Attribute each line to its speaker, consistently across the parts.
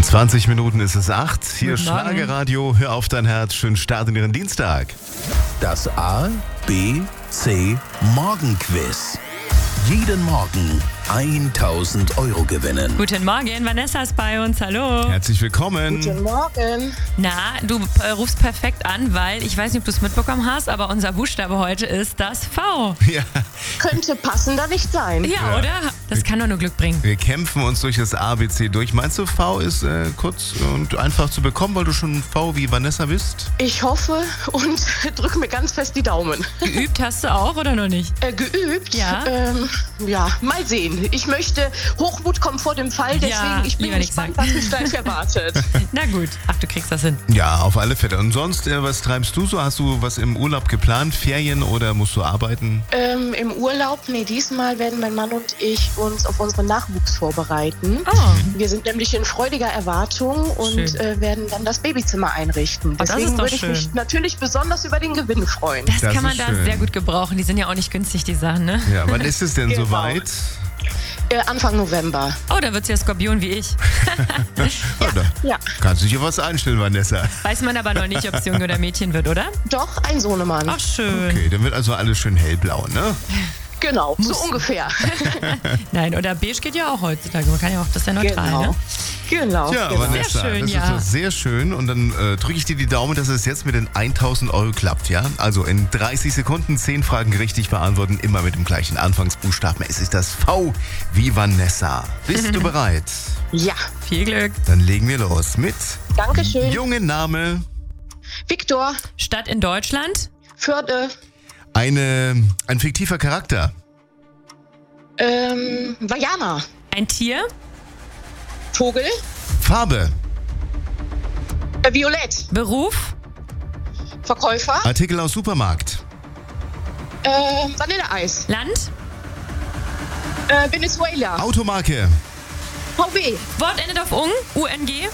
Speaker 1: In 20 Minuten ist es 8. Hier
Speaker 2: Guten Morgen.
Speaker 1: Schlagerradio. Hör auf dein Herz. Schönen Start in Ihren Dienstag.
Speaker 3: Das A, B, C Morgenquiz. Jeden Morgen 1.000 Euro gewinnen.
Speaker 2: Guten Morgen, Vanessa ist bei uns, hallo.
Speaker 1: Herzlich willkommen.
Speaker 4: Guten Morgen.
Speaker 2: Na, du rufst perfekt an, weil, ich weiß nicht, ob du es mitbekommen hast, aber unser Buchstabe heute ist das V.
Speaker 1: Ja,
Speaker 4: Könnte passender nicht sein.
Speaker 2: Ja, oder? Das kann doch nur Glück bringen.
Speaker 1: wir kämpfen uns durch das ABC durch. Meinst du, V ist kurz und einfach zu bekommen, weil du schon V wie Vanessa bist?
Speaker 4: Ich hoffe und drücke mir ganz fest die Daumen.
Speaker 2: Geübt hast du auch oder noch nicht?
Speaker 4: Geübt?
Speaker 2: Ja.
Speaker 4: Ja, mal sehen. Ich möchte, Hochmut kommt vor dem Fall, deswegen
Speaker 2: Ja,
Speaker 4: ich bin
Speaker 2: lieber nicht
Speaker 4: gespannt,
Speaker 2: sagen.
Speaker 4: was mich gleich erwartet.
Speaker 2: Na gut, ach, du kriegst das hin.
Speaker 1: Ja, auf alle Fälle. Und sonst, was treibst du so? Hast du was im Urlaub geplant? Ferien oder musst du arbeiten?
Speaker 4: Im Urlaub, diesmal werden mein Mann und ich uns auf unseren Nachwuchs vorbereiten.
Speaker 2: Oh,
Speaker 4: Wir sind nämlich in freudiger Erwartung und
Speaker 2: Schön.
Speaker 4: Werden dann das Babyzimmer einrichten.
Speaker 2: das ist
Speaker 4: Deswegen
Speaker 2: doch
Speaker 4: würde ich
Speaker 2: schön.
Speaker 4: mich natürlich besonders über den Gewinn freuen.
Speaker 2: das
Speaker 1: Das
Speaker 2: kann man
Speaker 1: ist
Speaker 2: da
Speaker 1: schön.
Speaker 2: sehr gut gebrauchen. Die sind ja auch nicht günstig, die Sachen, ne?
Speaker 1: Ja, wann ist es denn
Speaker 4: Genau.
Speaker 1: soweit?
Speaker 4: Anfang November.
Speaker 2: Oh, da wird's ja Skorpion wie ich.
Speaker 1: Oder?
Speaker 4: Ja,
Speaker 1: Kannst du dich auf was einstellen, Vanessa?
Speaker 2: Weiß man aber noch nicht, ob es Junge oder Mädchen wird, oder?
Speaker 4: doch, ein Sohnemann.
Speaker 2: Ach, schön.
Speaker 1: Okay, dann wird also alles schön hellblau, ne?
Speaker 4: Genau, so ungefähr.
Speaker 2: Nein, oder beige geht ja auch heutzutage. Man kann ja auch, das ist ja neutral, ne?
Speaker 4: Genau.
Speaker 1: Ja,
Speaker 4: genau.
Speaker 1: Vanessa,
Speaker 2: Sehr schön,
Speaker 1: das
Speaker 2: ja.
Speaker 1: ist doch sehr schön. Und dann drücke ich dir die Daumen, dass es jetzt mit den 1.000 Euro klappt, ja? Also in 30 Sekunden 10 Fragen richtig beantworten, immer mit dem gleichen Anfangsbuchstaben. Es ist das V wie Vanessa. Bist du bereit?
Speaker 4: Ja,
Speaker 2: Viel Glück.
Speaker 1: Dann legen wir los mit
Speaker 4: Dankeschön.
Speaker 1: jungen Name,
Speaker 4: Viktor,
Speaker 2: Stadt in Deutschland?
Speaker 4: Förde,
Speaker 1: ein fiktiver Charakter,
Speaker 4: Vajana,
Speaker 2: Ein Tier?
Speaker 4: Vogel,
Speaker 1: Farbe,
Speaker 4: Violett,
Speaker 2: Beruf?
Speaker 4: Verkäufer,
Speaker 1: Artikel aus Supermarkt,
Speaker 4: Vanilleeis,
Speaker 2: Land?
Speaker 4: Venezuela,
Speaker 1: Automarke,
Speaker 4: VW,
Speaker 2: Wort endet auf ung? UNG?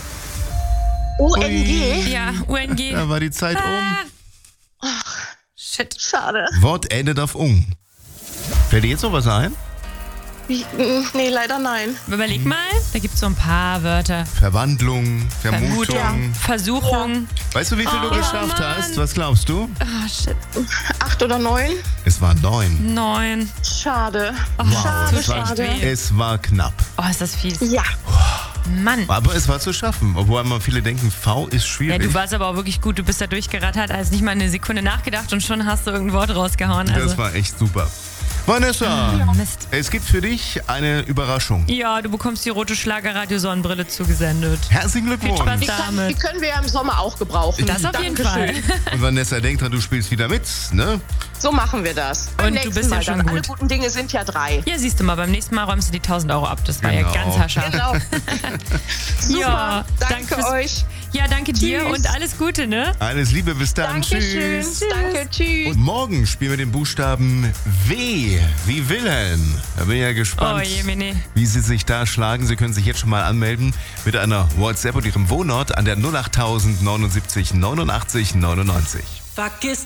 Speaker 4: UNG.
Speaker 2: Ja, UNG.
Speaker 1: da war die Zeit um.
Speaker 2: Shit.
Speaker 4: Schade.
Speaker 1: Wort endet auf ung. Fällt dir jetzt noch was ein?
Speaker 4: Nee, leider nein.
Speaker 2: Überleg mal, da gibt es so ein paar Wörter.
Speaker 1: Verwandlung, Vermutung.
Speaker 2: Versuchung.
Speaker 1: Weißt du, wie viel du
Speaker 2: Oh,
Speaker 1: geschafft
Speaker 2: Mann.
Speaker 1: hast? Was glaubst du?
Speaker 2: Ah, shit.
Speaker 4: 8 oder 9?
Speaker 1: Es waren 9.
Speaker 2: 9.
Speaker 4: Schade.
Speaker 1: Wow,
Speaker 4: Schade,
Speaker 1: es war,
Speaker 4: schade.
Speaker 2: weh.
Speaker 1: es war knapp.
Speaker 2: Oh, ist das fies.
Speaker 4: Ja,
Speaker 2: Mann.
Speaker 1: Aber es war zu schaffen. Obwohl immer viele denken, V ist
Speaker 2: Ja,
Speaker 1: schwierig.
Speaker 2: du warst aber auch wirklich gut. Du bist da durchgerattert, hast nicht mal eine Sekunde nachgedacht und schon hast du irgendein Wort rausgehauen. Also,
Speaker 1: Das war echt super. Vanessa,
Speaker 2: Mist.
Speaker 1: es gibt für dich eine Überraschung.
Speaker 2: Ja, du bekommst die rote Schlagerradio-Sonnenbrille zugesellendet.
Speaker 1: Herzlichen Glückwunsch.
Speaker 2: Spaß.
Speaker 4: die
Speaker 2: Damit.
Speaker 4: können wir ja im Sommer auch gebrauchen.
Speaker 2: Das auf jeden
Speaker 4: Dankeschön.
Speaker 2: Fall.
Speaker 1: Und Vanessa, denk dran, du spielst wieder mit, ne?
Speaker 4: So machen wir das. Beim
Speaker 2: Und du
Speaker 4: nächsten
Speaker 2: bist ja
Speaker 4: Mal
Speaker 2: schon
Speaker 4: dann.
Speaker 2: gut.
Speaker 4: Alle guten Dinge sind ja 3.
Speaker 2: Ja, siehst du mal, beim nächsten Mal räumst du die 1.000 Euro ab. Das war
Speaker 1: Genau.
Speaker 2: ja ganz haarscharf.
Speaker 4: Genau. Super.
Speaker 2: Ja,
Speaker 4: danke
Speaker 2: fürs-
Speaker 4: euch.
Speaker 2: Ja, danke dir
Speaker 4: Tschüss.
Speaker 2: und alles Gute, ne?
Speaker 1: Alles Liebe, bis dann.
Speaker 4: Dankeschön.
Speaker 1: Tschüss.
Speaker 4: Danke, tschüss.
Speaker 1: Und morgen spielen wir den Buchstaben W wie Wilhelm. Da bin ich ja gespannt,
Speaker 2: Oh, jemine.
Speaker 1: wie Sie sich da schlagen. Sie können sich jetzt schon mal anmelden mit einer WhatsApp und Ihrem Wohnort an der 08000 79 89 99.
Speaker 5: Vergiss